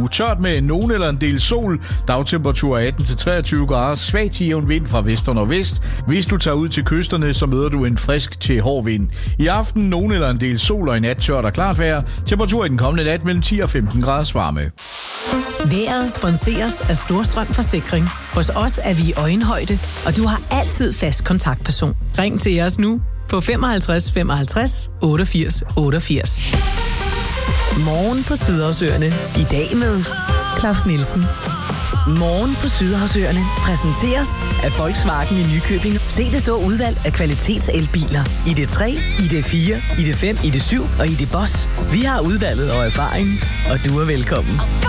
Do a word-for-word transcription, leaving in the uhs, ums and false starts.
tørt med nogen eller en del sol. Dagtemperatur atten til treogtyve grader. Svag til jævn vind fra vest og nordvest. Hvis du tager ud til kysterne, så møder du en frisk til hård vind. I aften nogen eller en del sol og i nat tørt og klart vejr. Temperatur i den kommende nat mellem ti og femten grader varme. Vejret sponseres af Storstrøm Forsikring. Hos os er vi i øjenhøjde, og du har altid fast kontaktperson. Ring til os nu på femoghalvtreds femoghalvtreds otteogfirs otteogfirs. Morgen på Sydhavsøerne. I dag med Claus Nielsen. Morgen på Sydhavsøerne præsenteres af Volkswagen i Nykøbing. Se det store udvalg af kvalitetselbiler. I D tre, I D fire, I D fem, I D syv og I D Boss. Vi har udvalget og erfaring, og du er velkommen.